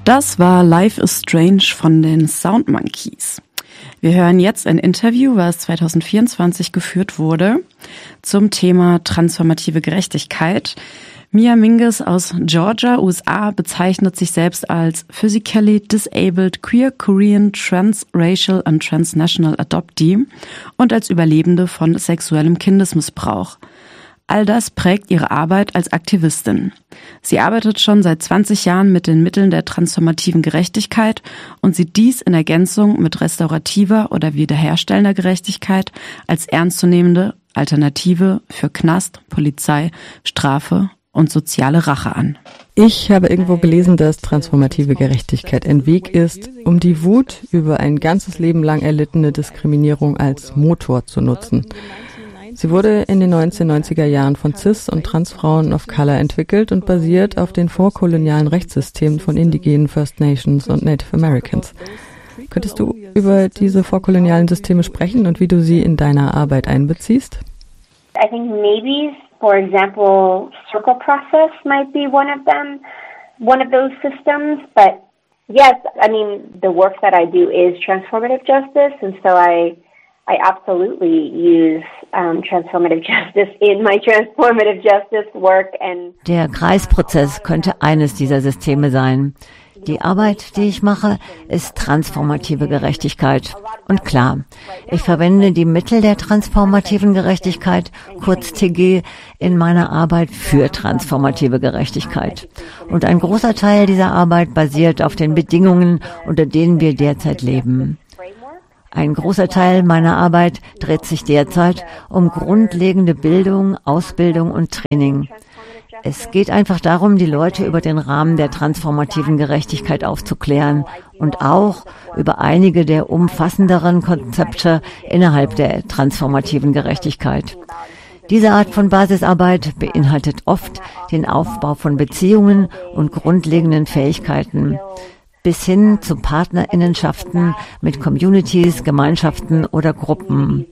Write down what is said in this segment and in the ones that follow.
Das war Life is Strange von den Sound Monkeys. Wir hören jetzt ein Interview, was 2024 geführt wurde, zum Thema transformative Gerechtigkeit. Mia Mingus aus Georgia, USA, bezeichnet sich selbst als physically disabled queer Korean transracial and transnational adoptee und als Überlebende von sexuellem Kindesmissbrauch. All das prägt ihre Arbeit als Aktivistin. Sie arbeitet schon seit 20 Jahren mit den Mitteln der transformativen Gerechtigkeit und sieht dies in Ergänzung mit restaurativer oder wiederherstellender Gerechtigkeit als ernstzunehmende Alternative für Knast, Polizei, Strafe und soziale Rache an. Ich habe irgendwo gelesen, dass transformative Gerechtigkeit ein Weg ist, um die Wut über ein ganzes Leben lang erlittene Diskriminierung als Motor zu nutzen. Sie wurde in den 1990er Jahren von Cis- und Transfrauen of Color entwickelt und basiert auf den vorkolonialen Rechtssystemen von indigenen First Nations und Native Americans. Könntest du über diese vorkolonialen Systeme sprechen und wie du sie in deiner Arbeit einbeziehst? I think maybe, for example, circle process might be one of those systems, but yes, I mean, the work that I do is transformative justice, and so I absolutely use transformative justice in my transformative justice work. And der Kreisprozess könnte eines dieser Systeme sein. Die Arbeit, die ich mache, ist transformative Gerechtigkeit. Und klar, ich verwende die Mittel der transformativen Gerechtigkeit, kurz TG, in meiner Arbeit für transformative Gerechtigkeit. Und ein großer Teil dieser Arbeit basiert auf den Bedingungen, unter denen wir derzeit leben. Ein großer Teil meiner Arbeit dreht sich derzeit um grundlegende Bildung, Ausbildung und Training. Es geht einfach darum, die Leute über den Rahmen der transformativen Gerechtigkeit aufzuklären und auch über einige der umfassenderen Konzepte innerhalb der transformativen Gerechtigkeit. Diese Art von Basisarbeit beinhaltet oft den Aufbau von Beziehungen und grundlegenden Fähigkeiten, bis hin zu Partnerinnenschaften mit Communities, Gemeinschaften oder Gruppen,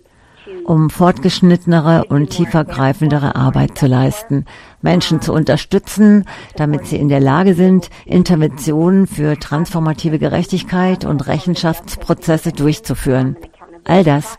um fortgeschrittenere und tiefergreifendere Arbeit zu leisten, Menschen zu unterstützen, damit sie in der Lage sind, Interventionen für transformative Gerechtigkeit und Rechenschaftsprozesse durchzuführen. All das.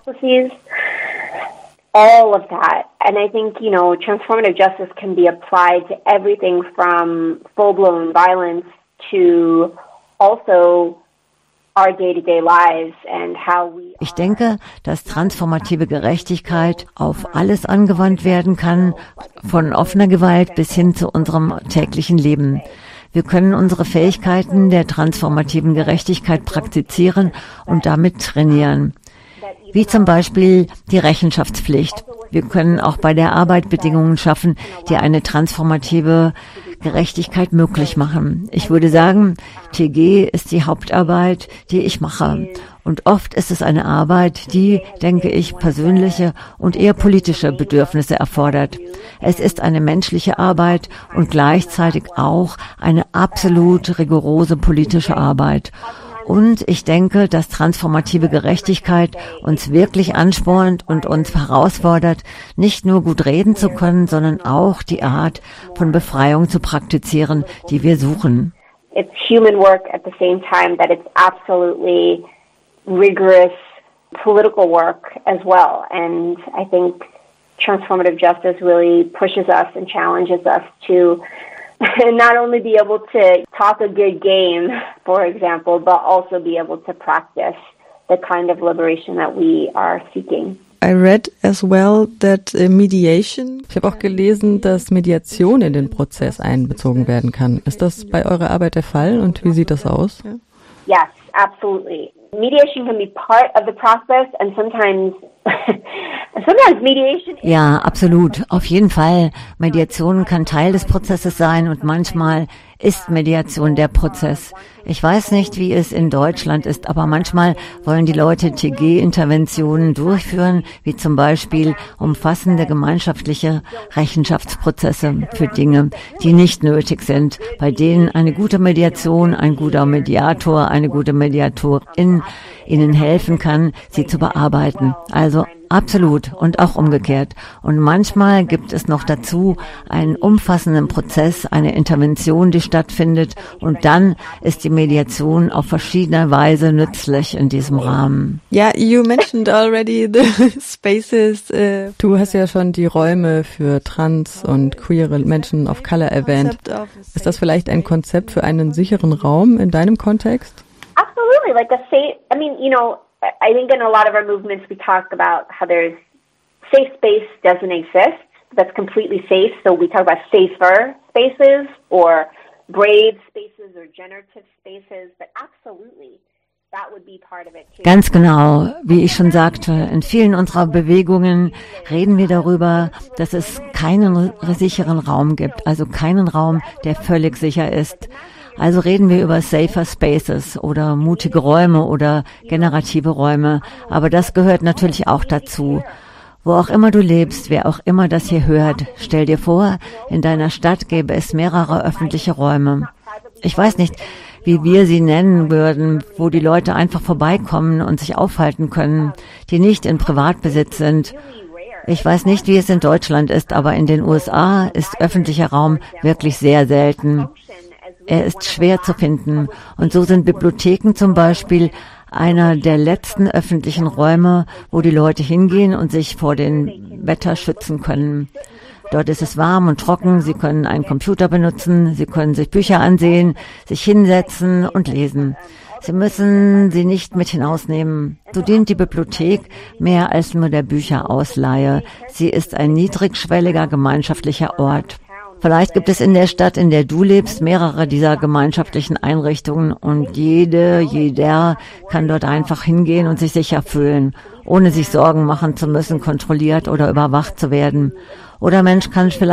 All of that. And I think, transformative justice can be applied to everything from full-blown violence to also our day-to-day lives and how we. Ich denke, dass transformative Gerechtigkeit auf alles angewandt werden kann, von offener Gewalt bis hin zu unserem täglichen Leben. Wir können unsere Fähigkeiten der transformativen Gerechtigkeit praktizieren und damit trainieren. Wie zum Beispiel die Rechenschaftspflicht. Wir können auch bei der Arbeit Bedingungen schaffen, die eine transformative Gerechtigkeit möglich machen. Ich würde sagen, TG ist die Hauptarbeit, die ich mache. Und oft ist es eine Arbeit, die, denke ich, persönliche und eher politische Bedürfnisse erfordert. Es ist eine menschliche Arbeit und gleichzeitig auch eine absolut rigorose politische Arbeit. Und ich denke, dass transformative Gerechtigkeit uns wirklich anspornt und uns herausfordert, nicht nur gut reden zu können, sondern auch die Art von Befreiung zu praktizieren, die wir suchen. It's human work at the same time that it's absolutely rigorous political work as well. And I think transformative justice really pushes us and challenges us to not only be able to talk a good game, for example, but also be able to practice the kind of liberation that we are seeking. I read as well that mediation. Ich habe auch gelesen, dass Mediation in den Prozess einbezogen werden kann. Ist das bei eurer Arbeit der Fall und wie sieht das aus? Yes, absolutely. Mediation can be part of the process and sometimes mediation. Ja, absolut. Auf jeden Fall. Mediation kann Teil des Prozesses sein und manchmal ist Mediation der Prozess. Ich weiß nicht, wie es in Deutschland ist, aber manchmal wollen die Leute TG-Interventionen durchführen, wie zum Beispiel umfassende gemeinschaftliche Rechenschaftsprozesse für Dinge, die nicht nötig sind, bei denen eine gute Mediation, ein guter Mediator, eine gute Mediatorin ihnen helfen kann, sie zu bearbeiten. Also Absolut. Und auch umgekehrt. Und manchmal gibt es noch dazu einen umfassenden Prozess, eine Intervention, die stattfindet. Und dann ist die Mediation auf verschiedene Weise nützlich in diesem Rahmen. Ja, you mentioned already the spaces. Du hast ja schon die Räume für trans- und queere Menschen of Color erwähnt. Ist das vielleicht ein Konzept für einen sicheren Raum in deinem Kontext? Absolutely. Like a safe, I mean, you know, I think in a lot of our movements we talk about how there's safe space doesn't exist. That's completely safe. So we talk about safer spaces or brave spaces or generative spaces. But absolutely, that would be part of it too. Ganz genau. Wie ich schon sagte, in vielen unserer Bewegungen reden wir darüber, dass es keinen sicheren Raum gibt. Also keinen Raum, der völlig sicher ist. Also reden wir über safer spaces oder mutige Räume oder generative Räume. Aber das gehört natürlich auch dazu. Wo auch immer du lebst, wer auch immer das hier hört, stell dir vor, in deiner Stadt gäbe es mehrere öffentliche Räume. Ich weiß nicht, wie wir sie nennen würden, wo die Leute einfach vorbeikommen und sich aufhalten können, die nicht in Privatbesitz sind. Ich weiß nicht, wie es in Deutschland ist, aber in den USA ist öffentlicher Raum wirklich sehr selten. Er ist schwer zu finden. Und so sind Bibliotheken zum Beispiel einer der letzten öffentlichen Räume, wo die Leute hingehen und sich vor dem Wetter schützen können. Dort ist es warm und trocken, sie können einen Computer benutzen, sie können sich Bücher ansehen, sich hinsetzen und lesen. Sie müssen sie nicht mit hinausnehmen. So dient die Bibliothek mehr als nur der Bücherausleihe. Sie ist ein niedrigschwelliger gemeinschaftlicher Ort. Vielleicht gibt es in der Stadt, in der du lebst, mehrere dieser gemeinschaftlichen Einrichtungen und jeder kann dort einfach hingehen und sich sicher fühlen, ohne sich Sorgen machen zu müssen, kontrolliert oder überwacht zu werden. Oder Mensch kann vielleicht